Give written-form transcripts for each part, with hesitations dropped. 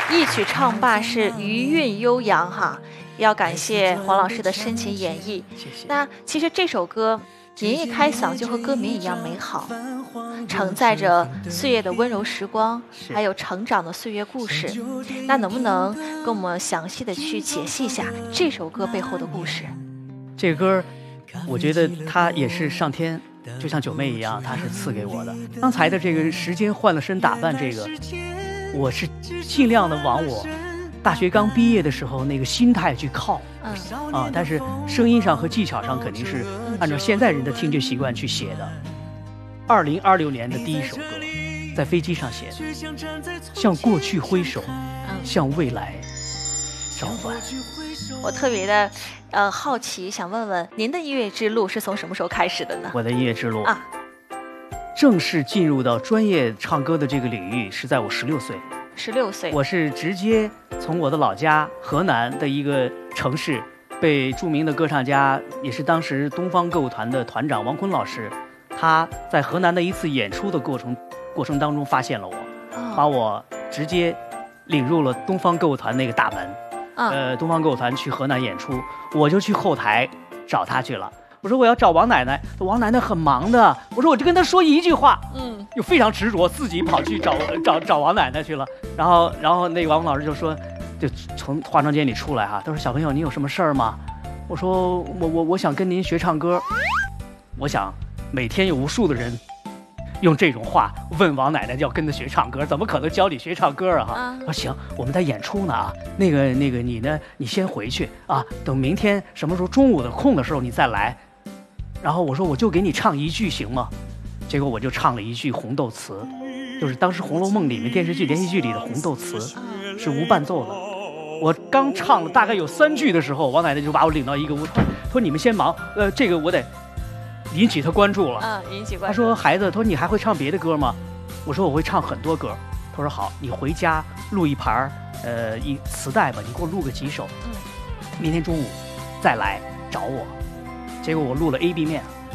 一曲唱罢是余韵悠扬哈，要感谢黄老师的深情演绎。 谢谢。 那其实这首歌您一开嗓就和歌名一样美好，承载着岁月的温柔时光，还有成长的岁月故事。那能不能跟我们详细的去解析一下这首歌背后的故事？ 这个歌，我觉得它也是上天，就像九妹一样，它是赐给我的。刚才的这个时间换了身打扮，这个我是尽量的往我大学刚毕业的时候那个心态去靠。但是声音上和技巧上肯定是按照现在人的听觉习惯去写的。2026年的第一首歌，在飞机上写的，向过去挥手，向未来召唤。 我特别的好奇，想问问您的音乐之路是从什么时候开始的呢？ 我的音乐之路正式进入到专业唱歌的这个领域是在我16岁。 16岁， 我是直接从我的老家河南的一个城市，被著名的歌唱家，也是当时东方歌舞团的团长王坤老师，他在河南的一次演出的过程当中发现了我，把我直接领入了东方歌舞团那个大门。东方歌舞团去河南演出，我就去后台找他去了。我说我要找王奶奶，王奶奶很忙的。我说我就跟他说一句话，又非常执着，自己跑去找王奶奶去了。然后那个王老师就说，就从化妆间里出来哈，他说小朋友你有什么事儿吗？我说我想跟您学唱歌。我想每天有无数的人用这种话问王奶奶要跟他学唱歌，怎么可能教你学唱歌啊？说行，我们在演出呢啊，那个你呢，你先回去啊，等明天什么时候中午的空的时候你再来。然后我说我就给你唱一句行吗？结果我就唱了一句红豆词，就是当时《红楼梦》里面电视剧连续剧里的红豆词，是无伴奏的。我刚唱了大概有3句的时候，王奶奶就把我领到一个屋台，说你们先忙，这个我得引起他关注了。 引起关注。 他说孩子，他说你还会唱别的歌吗？我说我会唱很多歌。他说好，你回家录一盘一磁带吧，你给我录个几首，明天中午再来找我。结果我录了 A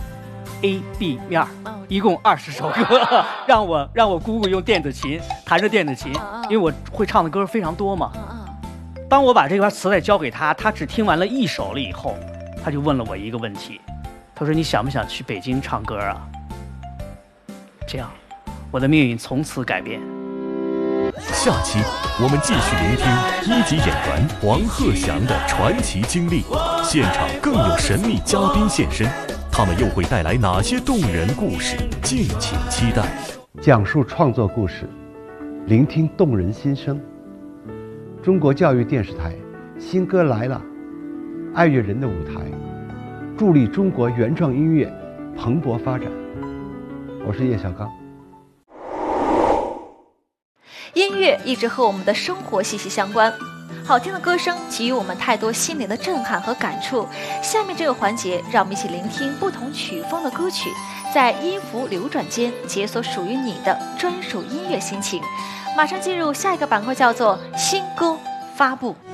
B 面一共20首歌，让我姑姑用电子琴弹着电子琴，因为我会唱的歌非常多嘛。当我把这盘磁带交给他，他只听完了1首了以后，他就问了我一个问题，他说你想不想去北京唱歌啊？这样我的命运从此改变。 下期我们继续聆听1级演员黄鹤翔的传奇经历，现场更有神秘嘉宾现身，他们又会带来哪些动人故事？敬请期待。 讲述创作故事，聆听动人心声。中国教育电视台新歌来了，爱乐人的舞台，助力中国原创音乐蓬勃发展。我是叶小刚。 音乐一直和我们的生活息息相关，好听的歌声给予我们太多心灵的震撼和感触。下面这个环节，让我们一起聆听不同曲风的歌曲，在音符流转间解锁属于你的专属音乐心情。马上进入下一个板块，叫做新歌发布。